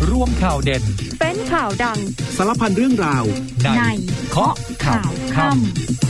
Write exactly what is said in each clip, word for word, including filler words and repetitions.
รวมข่าวเด่นเป็นข่าวดังสารพันเรื่องราวในเคาะข่าวค่ำ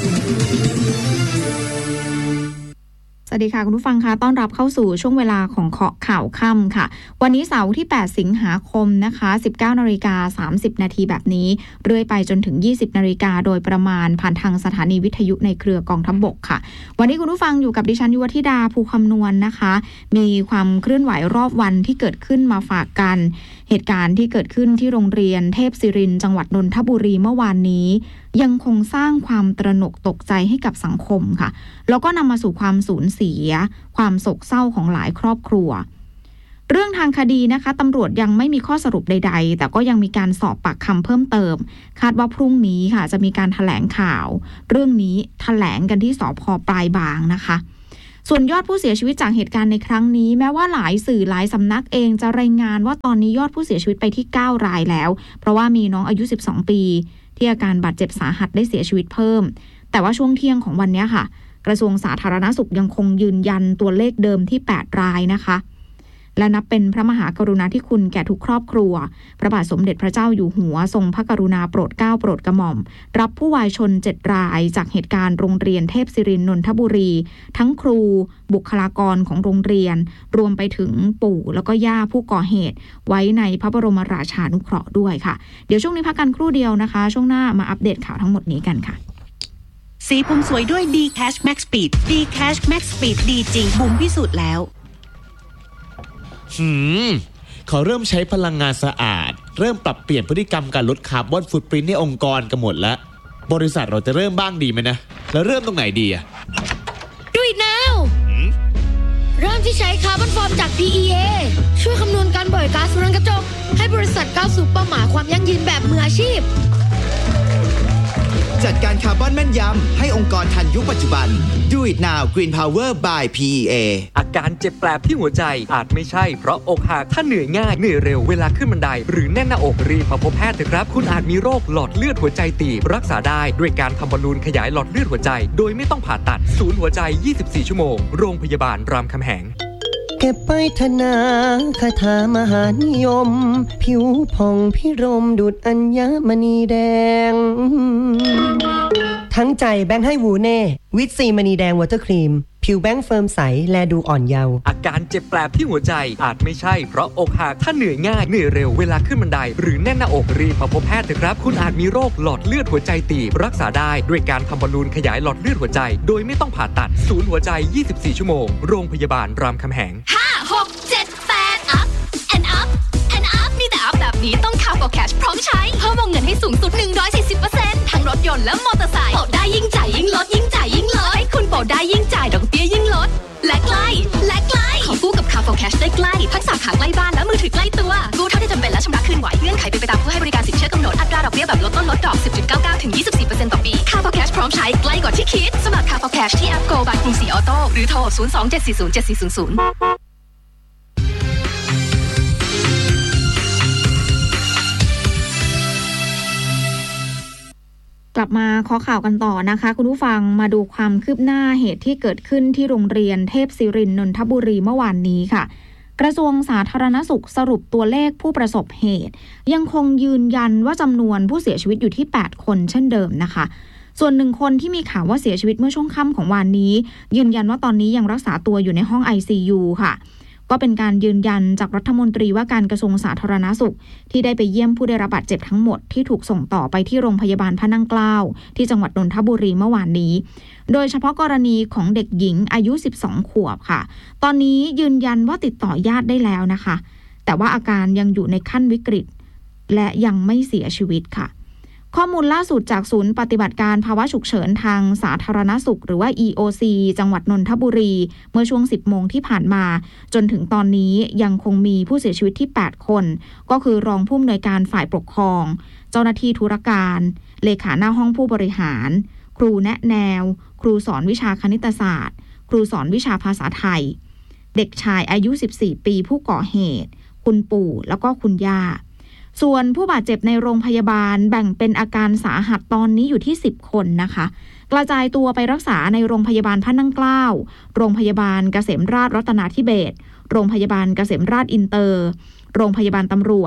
สวัสดีค่ะคุณผู้ฟังคะต้อนรับเข้าสู่ช่วงเวลาของเคาะข่าวค่ำค่ะวันนี้เสาร์ที่แปดสิงหาคมนะคะ สิบเก้านาฬิกาสามสิบนาทีแบบนี้เรื่อยไปจนถึงยี่สิบนาฬิกาโดยประมาณผ่านทางสถานีวิทยุในเครือกองทัพบกค่ะวันนี้คุณผู้ฟังอยู่กับดิฉันยุวธิดาภูคำนวณ นะคะมีความเคลื่อนไหวรอบวันที่เกิดขึ้นมาฝากกันเหตุการณ์ที่เกิดขึ้นที่โรงเรียนเทพศิรินทร์จังหวัดนนทบุรีเมื่อวานนี้ยังคงสร้างความตระหนกตกใจให้กับสังคมค่ะแล้วก็นำมาสู่ความสูญเสียความโศกเศร้าของหลายครอบครัวเรื่องทางคดีนะคะตำรวจยังไม่มีข้อสรุปใดๆแต่ก็ยังมีการสอบปากคำเพิ่มเติมคาดว่าพรุ่งนี้ค่ะจะมีการแถลงข่าวเรื่องนี้แถลงกันที่สภ.ปลายบางนะคะส่วนยอดผู้เสียชีวิตจากเหตุการณ์ในครั้งนี้แม้ว่าหลายสื่อหลายสำนักเองจะรายงานว่าตอนนี้ยอดผู้เสียชีวิตไปที่เก้ารายแล้วเพราะว่ามีน้องอายุสิบสองปีที่อาการบาดเจ็บสาหัสได้เสียชีวิตเพิ่มแต่ว่าช่วงเที่ยงของวันนี้ค่ะกระทรวงสาธารณสุขยังคงยืนยันตัวเลขเดิมที่แปดรายนะคะและนับเป็นพระมหากรุณาธิคุณแก่ทุกครอบครัวพระบาทสมเด็จพระเจ้าอยู่หัวทรงพระกรุณาโปรดเกล้าโปรดกระหม่อมรับผู้วายชนเจ็ดรายจากเหตุการณ์โรงเรียนเทพศิรินทร์นนทบุรีทั้งครูบุคลากรของโรงเรียนรวมไปถึงปู่แล้วก็ย่าผู้ก่อเหตุไว้ในพระบรมราชานุเคราะห์ด้วยค่ะเดี๋ยวช่วงนี้พักกันครู่เดียวนะคะช่วงหน้ามาอัปเดตข่าวทั้งหมดนี้กันค่ะสีผมสวยด้วย D Cash Max Speed D Cash Max Speed ดีจริงบุ๋มพิสูจน์แล้วหืมเขาเริ่มใช้พลังงานสะอาดเริ่มปรับเปลี่ยนพฤติกรรมการลดคาร์บอนฟุตปรินท์ในองค์กรกันหมดแล้วบริษัทเราจะเริ่มบ้างดีไหมนะแล้วเริ่มตรงไหนดีอะ Do it now เริ่มที่ใช้คาร์บอนฟอร์มจาก พี อี เอ ช่วยคำนวณการปล่อยก๊าซเรือนกระจกให้บริษัทก้าวสู่เป้าหมายความยั่งยืนแบบมืออาชีพจัดการคาร์บอนแม่นยำให้องค์กรทันยุคปัจจุบัน Do it now Green Power by พี อี เออาการเจ็บแปลบที่หัวใจอาจไม่ใช่เพราะอกหักถ้าเหนื่อยง่ายเหนื่อยเร็วเวลาขึ้นบันไดหรือแน่นหน้าอกรีบมาพบแพทย์เถอะครับคุณอาจมีโรคหลอดเลือดหัวใจตีบรักษาได้ด้วยการทำบอลลูนขยายหลอดเลือดหัวใจโดยไม่ต้องผ่าตัดศูนย์หัวใจยี่สิบสี่ชั่วโมงโรงพยาบาลรามคำแหงเก็บไปธนาคาถามหานิยมผิวผ่องพิรมดุจอัญมณีแดงทั้งใจแบงค์ให้วูเน่วิตซีมณีแดงวอเตอร์ครีมผิวแบงค์เฟิร์มใสแลดูอ่อนเยาว์อาการเจ็บแปลบที่หัวใจอาจไม่ใช่เพราะอกหักถ้าเหนื่อยง่ายเหนื่อยเร็วเวลาขึ้นบันไดหรือแน่นหน้าอกรีบมาพบแพทย์เถอะครับคุณอาจมีโรคหลอดเลือดหัวใจตีบรักษาได้ด้วยการทำบอลลูนขยายหลอดเลือดหัวใจโดยไม่ต้องผ่าตัดศูนย์หัวใจยี่สิบสี่ชั่วโมงโรงพยาบาลรามคำแหงห้า หก เจ็ด แปด up and up and up มีแต่ up แบบนี้ต้อง Car for Cash พร้อมใช้เพิ่มวงเงินให้สูงสุด หนึ่งร้อยสี่สิบเปอร์เซ็นต์ ทั้งรถยนต์และมอเตอร์ไซค์โปรได้ยิ่งจ่ายยิ่งลดยิ่งจ่ายยิ่งลดให้คุณโปรได้ยิ่งจ่ายดอกเบี้ยยิ่งลดและใกล้และใกล้ขอกู้กับ Car for Cash ได้ใกล้ทักษะขาใกล้บ้านและมือถือใกล้ตัวกู้เท่าที่จำเป็นและชำระคืนไหวเงื่อนไขเป็นไปตามผู้ให้บริการสินเชื่อกำหนดอัตราดอกเบี้ยแบบลดต้นลดดอก สิบจุดเก้าเก้า ถึง ยี่สิบสี่เปอร์เซ็นต์ ต่อปี Car for Cash พร้อมใช้ใกล้กว่าที่คิดสมัคร Car for Cash ที่แอป Go บายกรุงศรีออโต้หรือโทรศูนย์ สอง เจ็ด สี่ ศูนย์ เจ็ด สี่ ศูนย์ ศูนย์กลับมาขอข่าวกันต่อนะคะคุณผู้ฟังมาดูความคืบหน้าเหตุที่เกิดขึ้นที่โรงเรียนเทพศิรินทร์นนทบุรีเมื่อวานนี้ค่ะกระทรวงสาธารณสุขสรุปตัวเลขผู้ประสบเหตุยังคงยืนยันว่าจำนวนผู้เสียชีวิตอยู่ที่แปดคนเช่นเดิมนะคะส่วนหนึ่งคนที่มีข่าวว่าเสียชีวิตเมื่อช่วงค่ำของวันนี้ยืนยันว่าตอนนี้ยังรักษาตัวอยู่ในห้อง ไอ ซี ยู ค่ะก็เป็นการยืนยันจากรัฐมนตรีว่าการกระทรวงสาธารณสุขที่ได้ไปเยี่ยมผู้ได้รับบาดเจ็บทั้งหมดที่ถูกส่งต่อไปที่โรงพยาบาลพระนั่งเกล้าที่จังหวัดนนทบุรีเมื่อวานนี้โดยเฉพาะกรณีของเด็กหญิงอายุสิบสองขวบค่ะตอนนี้ยืนยันว่าติดต่อญาติได้แล้วนะคะแต่ว่าอาการยังอยู่ในขั้นวิกฤตและยังไม่เสียชีวิตค่ะข้อมูลล่าสุดจากศูนย์ปฏิบัติการภาวะฉุกเฉินทางสาธารณสุขหรือว่า อี โอ ซี จังหวัดนนทบุรีเมื่อช่วง สิบโมงที่ผ่านมาจนถึงตอนนี้ยังคงมีผู้เสียชีวิตที่แปดคนก็คือรองผู้อำนวยการฝ่ายปกครองเจ้าหน้าที่ธุรการเลขาหน้าห้องผู้บริหารครูแนะแนวครูสอนวิชาคณิตศาสตร์ครูสอนวิชาภาษาไทยเด็กชายอายุสิบสี่ปีผู้ก่อเหตุคุณปู่แล้วก็คุณย่าส่วนผู้บาดเจ็บในโรงพยาบาลแบ่งเป็นอาการสาหัสตอนนี้อยู่ที่สิบคนนะคะกระจายตัวไปรักษาในโรงพยาบาลพระนั่งเกล้าโรงพยาบาลเกษมราษฎร์รัตนาธิเบศรโรงพยาบาลเกษมราษฎร์อินเตอร์โรงพยาบาลตำรวจ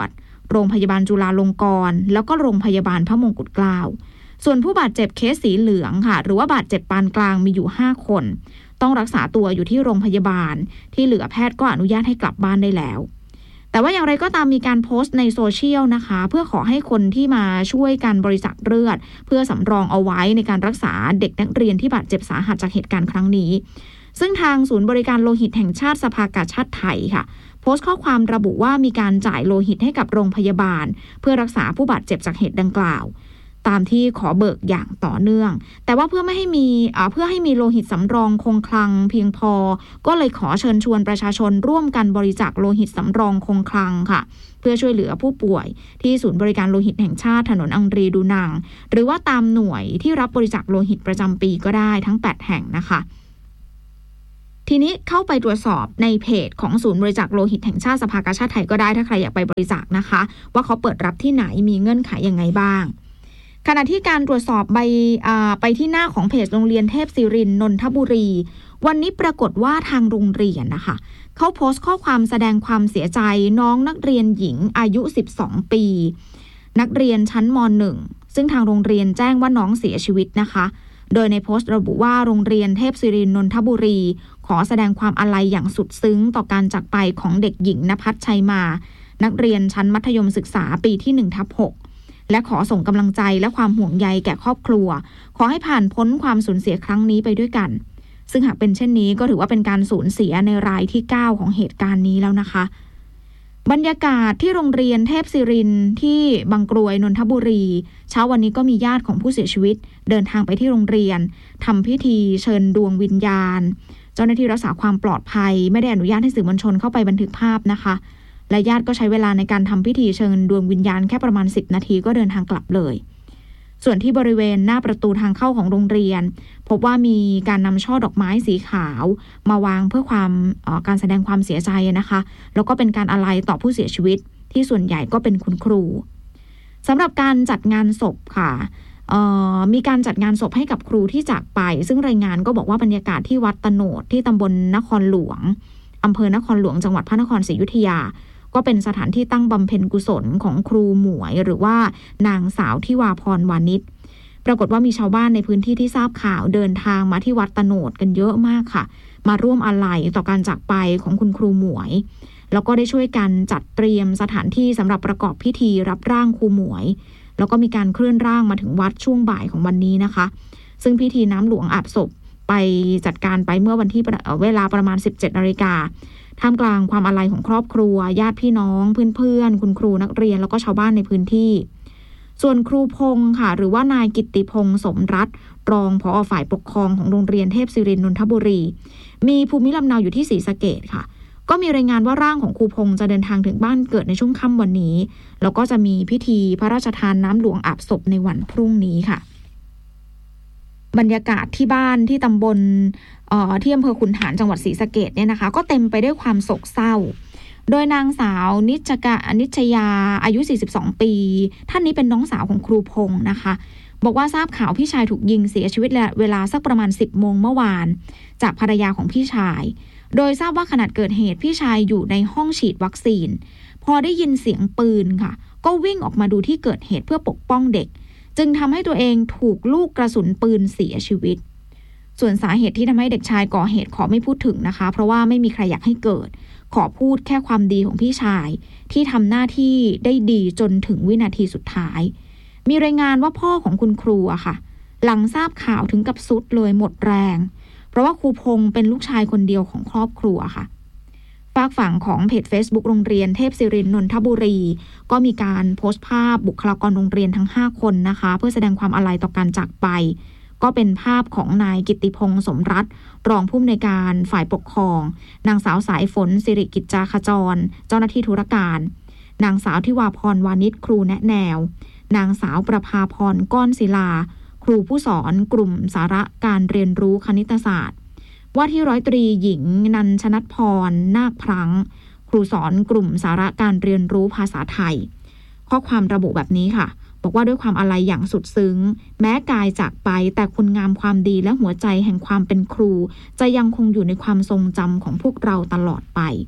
โรงพยาบาลจุฬาลงกรณ์แล้วก็โรงพยาบาลพระมงกุฎเกล้าส่วนผู้บาดเจ็บเคสสีเหลืองค่ะหรือว่าบาดเจ็บปานกลางมีอยู่ห้าคนต้องรักษาตัวอยู่ที่โรงพยาบาลที่เหลือแพทย์ก็อนุญาตให้กลับบ้านได้แล้วแต่ว่าอย่างไรก็ตามมีการโพสต์ในโซเชียลนะคะเพื่อขอให้คนที่มาช่วยกันบริจาคเลือดเพื่อสำรองเอาไว้ในการรักษาเด็กนักเรียนที่บาดเจ็บสาหัสจากเหตุการณ์ครั้งนี้ซึ่งทางศูนย์บริการโลหิตแห่งชาติสภากาชาดไทยค่ะโพสต์ข้อความระบุว่ามีการจ่ายโลหิตให้กับโรงพยาบาลเพื่อรักษาผู้บาดเจ็บจากเหตุดังกล่าวตามที่ขอเบิกอย่างต่อเนื่องแต่ว่าเพื่อไม่ให้มีเพื่อให้มีโลหิตสำรองคงคลังเพียงพอก็เลยขอเชิญชวนประชาชนร่วมกันบริจาคโลหิตสำรองคงคลังค่ะเพื่อช่วยเหลือผู้ป่วยที่ศูนย์บริการโลหิตแห่งชาติถนนอังรีดูนังหรือว่าตามหน่วยที่รับบริจาคโลหิตประจำปีก็ได้ทั้งแปดแห่งนะคะทีนี้เข้าไปตรวจสอบในเพจของศูนย์บริจาคโลหิตแห่งชาติสภากาชาดไทยก็ได้ถ้าใครอยากไปบริจาคนะคะว่าเขาเปิดรับที่ไหนมีเงื่อนไขยังไงบ้างขณะที่การตรวจสอบใบไปที่หน้าของเพจโรงเรียนเทพศิรินทร์นนทบุรีวันนี้ปรากฏว่าทางโรงเรียนนะคะเขาโพสต์ข้อความแสดงความเสียใจน้องนักเรียนหญิงอายุสิบสองปีนักเรียนชั้นม.หนึ่ง ซึ่งทางโรงเรียนแจ้งว่าน้องเสียชีวิตนะคะโดยในโพสต์ระบุว่าโรงเรียนเทพศิรินทร์นนทบุรีขอแสดงความอาลัยอย่างสุดซึ้งต่อการจากไปของเด็กหญิงณภัสชัยมานักเรียนชั้นมัธยมศึกษาปีที่ หนึ่งทับหกและขอส่งกำลังใจและความห่วงใยแก่ครอบครัวขอให้ผ่านพ้นความสูญเสียครั้งนี้ไปด้วยกันซึ่งหากเป็นเช่นนี้ก็ถือว่าเป็นการสูญเสียในรายที่เก้าของเหตุการณ์นี้แล้วนะคะบรรยากาศที่โรงเรียนเทพศิรินทร์ที่บางกรวยนนทบุรีเช้าวันนี้ก็มีญาติของผู้เสียชีวิตเดินทางไปที่โรงเรียนทำพิธีเชิญดวงวิญญาณเจ้าหน้าที่รักษาความปลอดภัยไม่ได้อนุญาตให้สื่อมวลชนเข้าไปบันทึกภาพนะคะและญาติก็ใช้เวลาในการทำพิธีเชิญดวงวิญญาณแค่ประมาณสิบนาทีก็เดินทางกลับเลยส่วนที่บริเวณหน้าประตูทางเข้าของโรงเรียนพบว่ามีการนำช่อดอกไม้สีขาวมาวางเพื่อความการแสดงความเสียใจนะคะแล้วก็เป็นการอาลัยต่อผู้เสียชีวิตที่ส่วนใหญ่ก็เป็นคุณครูสำหรับการจัดงานศพค่ะมีการจัดงานศพให้กับครูที่จากไปซึ่งรายงานก็บอกว่าบรรยากาศที่วัดตโนดที่ตำบลนครหลวงอำเภอนครหลวงจังหวัดพระนครศรีอยุธยาก็เป็นสถานที่ตั้งบำเพ็ญกุศลของครูหมวยหรือว่านางสาวทิวาพรวานิชปรากฏว่ามีชาวบ้านในพื้นที่ที่ทราบข่าวเดินทางมาที่วัดตโนดกันเยอะมากค่ะมาร่วมอาลัยต่อการจากไปของคุณครูหมวยแล้วก็ได้ช่วยกันจัดเตรียมสถานที่สำหรับประกอบพิธีรับร่างครูหมวยแล้วก็มีการเคลื่อนร่างมาถึงวัดช่วงบ่ายของวันนี้นะคะซึ่งพิธีน้ำหลวงอาบศพไปจัดการไปเมื่อวันที่เวลาประมาณ สิบเจ็ดนาฬิกาท่ามกลางความอาลัยของครอบครัวญาติพี่น้องเพื่อนๆคุณครูนักเรียนแล้วก็ชาวบ้านในพื้นที่ส่วนครูพงษ์ค่ะหรือว่านายกิตติพงษ์สมรัตน์รองผอ.ฝ่ายปกครองของโรงเรียนเทพศิรินทร์นนทบุรีมีภูมิลำเนาอยู่ที่ศรีสะเกษค่ะก็มีรายงานว่าร่างของครูพงษ์จะเดินทางถึงบ้านเกิดในช่วงค่ำวันนี้แล้วก็จะมีพิธีพระราชทานน้ำหลวงอาบศพในวันพรุ่งนี้ค่ะบรรยากาศที่บ้านที่ตำบลที่อำเภอขุนหารจังหวัดศรีสะเกษเนี่ยนะคะก็เต็มไปด้วยความโศกเศร้าโดยนางสาวนิจกะนิชยาอายุสี่สิบสองปีท่านนี้เป็นน้องสาวของครูพงษ์นะคะบอกว่าทราบข่าวพี่ชายถูกยิงเสียชีวิตเวลาสักประมาณสิบโมงเมื่อวานจากภรรยาของพี่ชายโดยทราบว่าขณะเกิดเหตุพี่ชายอยู่ในห้องฉีดวัคซีนพอได้ยินเสียงปืนค่ะก็วิ่งออกมาดูที่เกิดเหตุเพื่อปกป้องเด็กจึงทำให้ตัวเองถูกลูกกระสุนปืนเสียชีวิตส่วนสาเหตุที่ทำให้เด็กชายก่อเหตุขอไม่พูดถึงนะคะเพราะว่าไม่มีใครอยากให้เกิดขอพูดแค่ความดีของพี่ชายที่ทำหน้าที่ได้ดีจนถึงวินาทีสุดท้ายมีรายงานว่าพ่อของคุณครูอะค่ะหลังทราบข่าวถึงกับสุดเลยหมดแรงเพราะว่าครูพงษ์เป็นลูกชายคนเดียวของครอบครัวค่ะฝากฝั่งของเพจ Facebook โรงเรียนเทพศิรินทร์นนทบุรีก็มีการโพสต์ภาพบุคลากรโรงเรียนทั้งห้าคนนะคะเพื่อแสดงความอาลัยต่อการจากไปก็เป็นภาพของนายกิตติพงษ์สมรัตน์รองผู้อำนวยการฝ่ายปกครองนางสาวสายฝนสิริกิจจาขจรเจ้าหน้าที่ธุรการนางสาวทิวาพรวานิชครูแนะแนวนางสาวประภาพรก้อนศิลาครูผู้สอนกลุ่มสาระการเรียนรู้คณิตศาสตร์ว่าที่ร้อยตรีหญิงนันชนัทพรนาคพลังครูสอนกลุ่มสาระการเรียนรู้ภาษาไทยข้อความระบุแบบนี้ค่ะบอกว่าด้วยความอาลัยอย่างสุดซึ้งแม้กายจากไปแต่คุณงามความดีและหัวใจแห่งความเป็นครูจะยังคงอยู่ในความทรงจำของพวกเราตลอดไปข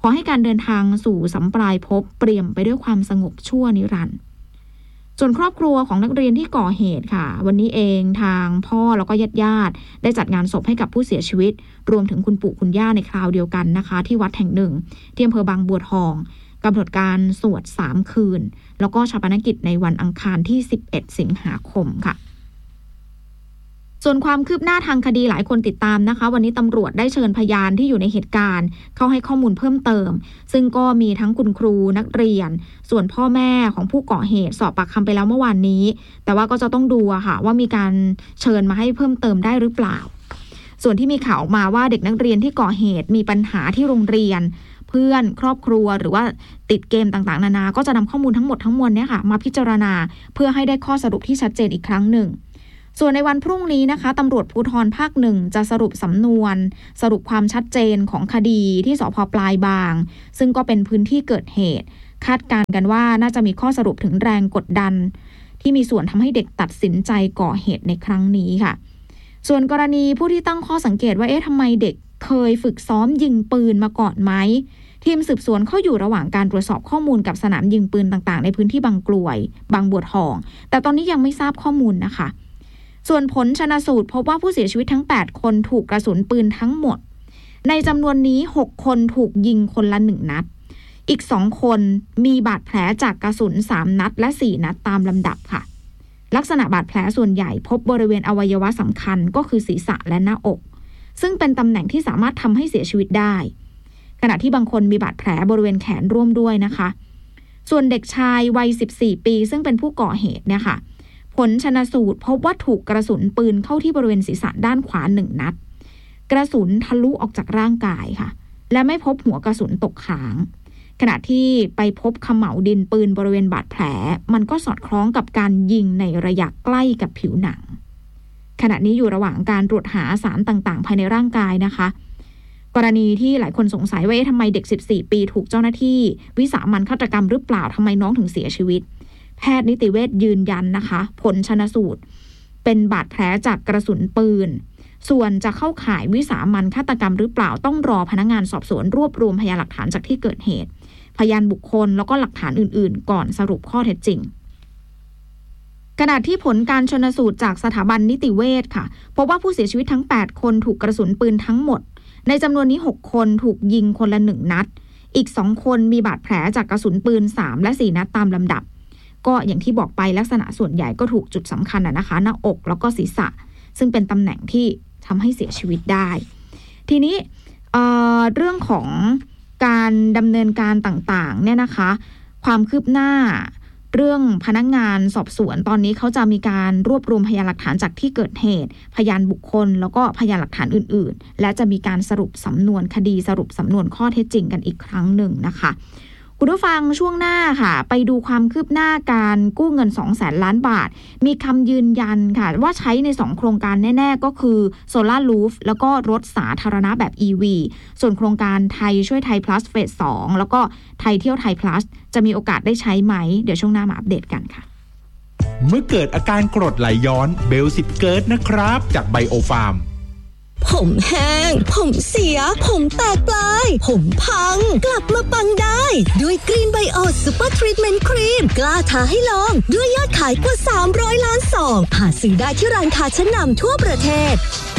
อให้การเดินทางสู่สัมปรายภพเปลี่ยมไปด้วยความสงบชั่วนิรันดร์ส่วนครอบครัวของนักเรียนที่ก่อเหตุค่ะวันนี้เองทางพ่อแล้วก็ญาติๆได้จัดงานศพให้กับผู้เสียชีวิตรวมถึงคุณปู่คุณย่าในคราวเดียวกันนะคะที่วัดแห่งหนึ่งที่อำเภอบางบัวทองกำหนดการสวดสามคืนแล้วก็ฌาปนกิจในวันอังคารที่สิบเอ็ดสิงหาคมค่ะส่วนความคืบหน้าทางคดีหลายคนติดตามนะคะวันนี้ตำรวจได้เชิญพยานที่อยู่ในเหตุการณ์เข้าให้ข้อมูลเพิ่มเติมซึ่งก็มีทั้งคุณครูนักเรียนส่วนพ่อแม่ของผู้ก่อเหตุสอบปากคำไปแล้วเมื่อวานนี้แต่ว่าก็จะต้องดูอะค่ะว่ามีการเชิญมาให้เพิ่มเติมได้หรือเปล่าส่วนที่มีข่าวออกมาว่าเด็กนักเรียนที่ก่อเหตุมีปัญหาที่โรงเรียนเพื่อนครอบครัวหรือว่าติดเกมต่างๆนานาก็จะนำข้อมูลทั้งหมดทั้งมวลเนี่ยค่ะมาพิจารณาเพื่อให้ได้ข้อสรุปที่ชัดเจนอีกครั้งหนึ่งส่วนในวันพรุ่งนี้นะคะตำรวจภูธรภาคหนึ่งจะสรุปสำนวนสรุปความชัดเจนของคดีที่สภ.ปลายบางซึ่งก็เป็นพื้นที่เกิดเหตุคาดการณ์กันว่าน่าจะมีข้อสรุปถึงแรงกดดันที่มีส่วนทำให้เด็กตัดสินใจก่อเหตุในครั้งนี้ค่ะส่วนกรณีผู้ที่ตั้งข้อสังเกตว่าเอ๊ะทำไมเด็กเคยฝึกซ้อมยิงปืนมาก่อนไหมทีมสืบสวนเขาอยู่ระหว่างการตรวจสอบข้อมูลกับสนามยิงปืนต่างๆในพื้นที่บางกลวยบางบัวทองแต่ตอนนี้ยังไม่ทราบข้อมูลนะคะส่วนผลชนสูตรพบว่าผู้เสียชีวิตทั้งแปดคนถูกกระสุนปืนทั้งหมดในจำนวนนี้หกคนถูกยิงคนละหนึ่งนัดอีกสองคนมีบาดแผลจากกระสุนสามนัดและสี่นัดตามลำดับค่ะลักษณะบาดแผลส่วนใหญ่พบบริเวณอวัยวะสำคัญก็คือศีรษะและหน้าอกซึ่งเป็นตำแหน่งที่สามารถทำให้เสียชีวิตได้ขณะที่บางคนมีบาดแผลบริเวณแขนร่วมด้วยนะคะส่วนเด็กชายวัยสิบสี่ปีซึ่งเป็นผู้ก่อเหตุเนี่ยค่ะผลชนสูตรพบว่าถูกกระสุนปืนเข้าที่บริเวณศีรษะด้านขวาหนึ่งนัดกระสุนทะลุออกจากร่างกายค่ะและไม่พบหัวกระสุนตกค้างขณะที่ไปพบเขม่าวดินปืนบริเวณบาดแผลมันก็สอดคล้องกับการยิงในระยะใกล้กับผิวหนังขณะนี้อยู่ระหว่างการตรวจหาสารต่างๆภายในร่างกายนะคะกรณีที่หลายคนสงสัยว่าทำไมเด็กสิบสี่ปีถูกเจ้าหน้าที่วิสามัญฆาตกรรมหรือเปล่าทำไมน้องถึงเสียชีวิตแพทย์นิติเวชยืนยันนะคะผลชนสูตรเป็นบาดแผลจากกระสุนปืนส่วนจะเข้าข่ายวิสามัญฆาตกรรมหรือเปล่าต้องรอพนักงานสอบสวนรวบรวมพยานหลักฐานจากที่เกิดเหตุพยานบุคคลแล้วก็หลักฐานอื่นๆก่อนสรุปข้อเท็จจริงขณะที่ผลการชนสูตรจากสถาบันนิติเวชค่ะพบว่าผู้เสียชีวิตทั้งแปดคนถูกกระสุนปืนทั้งหมดในจำนวนนี้หกคนถูกยิงคนละหนึ่งนัดอีกสองคนมีบาดแผลจากกระสุนปืนสามและสี่นัดตามลำดับก็อย่างที่บอกไปลักษณะส่วนใหญ่ก็ถูกจุดสำคัญนะคะหน้าอกแล้วก็ศีรษะซึ่งเป็นตำแหน่งที่ทำให้เสียชีวิตได้ทีนี้เอ่อเรื่องของการดำเนินการต่างๆเนี่ยนะคะความคืบหน้าเรื่องพนักงานสอบสวนตอนนี้เขาจะมีการรวบรวมพยานหลักฐานจากที่เกิดเหตุพยานบุคคลแล้วก็พยานหลักฐานอื่นๆและจะมีการสรุปสำนวนคดีสรุปสำนวนข้อเท็จจริงกันอีกครั้งหนึ่งนะคะคุณผู้ฟังช่วงหน้าค่ะไปดูความคืบหน้าการกู้เงิน สองแสนล้านบาทมีคำยืนยันค่ะว่าใช้ในสองโครงการแน่ๆก็คือโซล่ารูฟแล้วก็รถสาธารณะแบบ อี วี ส่วนโครงการไทยช่วยไทย plus เฟสสองแล้วก็ไทยเที่ยวไทย plus จะมีโอกาสได้ใช้ไหมเดี๋ยวช่วงหน้ามาอัปเดตกันค่ะเมื่อเกิดอาการกรดไหลย้อนเบลสิบเกิร์ตนะครับจากไบโอฟาร์มผมแห้งผมเสียผมแตกปลายผมพังกลับมาปังได้ด้วยกรีนไบโอซูเปอร์ทรีทเมนต์ครีมกล้าท้าให้ลองด้วยยอดขายกว่าสามร้อยล้านซองหาซื้อได้ที่ร้านค้าชั้นนำทั่วประเทศ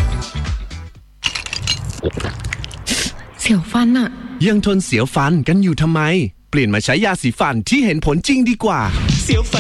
เสียวฟันอะยังทนเสียวฟันกันอยู่ทำไมเปลี่ยนมาใช้ยาสีฟันที่เห็นผลจริงดีกว่าเสียวฟัน